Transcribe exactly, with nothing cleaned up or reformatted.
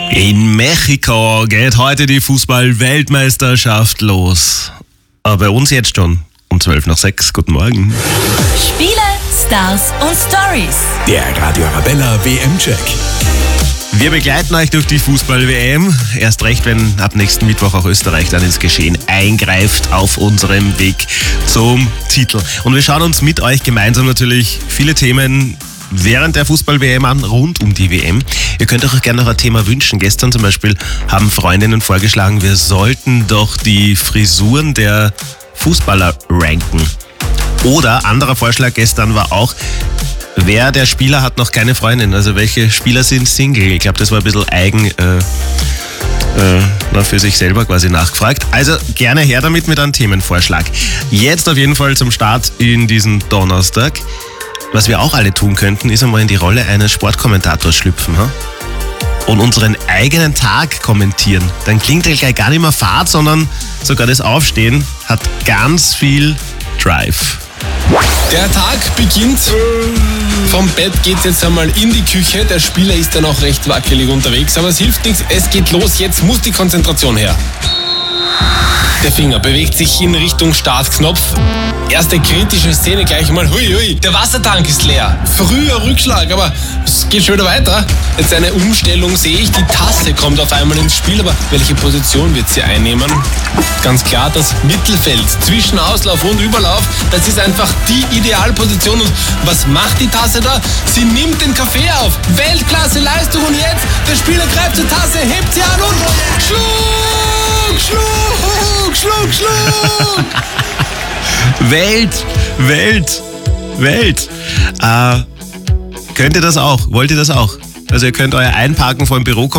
In Mexiko geht heute die Fußball-Weltmeisterschaft los. Aber bei uns jetzt schon um zwölf nach sechs. Guten Morgen. Spiele, Stars und Stories. Der Radio Arabella W M-Check. Wir begleiten euch durch die Fußball-W M. Erst recht, wenn ab nächsten Mittwoch auch Österreich dann ins Geschehen eingreift auf unserem Weg zum Titel. Und wir schauen uns mit euch gemeinsam natürlich viele Themen während der Fußball-W M an, rund um die W M. Ihr könnt euch auch gerne noch ein Thema wünschen. Gestern zum Beispiel haben Freundinnen vorgeschlagen, wir sollten doch die Frisuren der Fußballer ranken. Oder anderer Vorschlag gestern war auch, wer der Spieler hat noch keine Freundin? Also welche Spieler sind Single? Ich glaube, das war ein bisschen eigen äh, äh, na, für sich selber quasi nachgefragt. Also gerne her damit mit einem Themenvorschlag. Jetzt auf jeden Fall zum Start in diesen Donnerstag. Was wir auch alle tun könnten, ist einmal in die Rolle eines Sportkommentators schlüpfen. Ha? Und unseren eigenen Tag kommentieren. Dann klingt er gleich gar nicht mehr Fahrt, sondern sogar das Aufstehen hat ganz viel Drive. Der Tag beginnt. Vom Bett geht's jetzt einmal in die Küche. Der Spieler ist dann auch recht wackelig unterwegs, aber es hilft nichts. Es geht los. Jetzt muss die Konzentration her. Der Finger bewegt sich in Richtung Startknopf. Erste kritische Szene gleich mal. Hui, hui, der Wassertank ist leer. Früher Rückschlag, aber es geht schon wieder weiter. Jetzt eine Umstellung sehe ich. Die Tasse kommt auf einmal ins Spiel, aber welche Position wird sie einnehmen? Ganz klar das Mittelfeld zwischen Auslauf und Überlauf. Das ist einfach die Idealposition. Und was macht die Tasse da? Sie nimmt den Kaffee auf. Weltklasse Leistung und jetzt der Spieler greift zur Tasse, hebt sie an und Schluck, Schluck, Schluck, Schluck. Welt, Welt, Welt. Äh, könnt ihr das auch? Wollt ihr das auch? Also ihr könnt euer Einparken vor dem Büro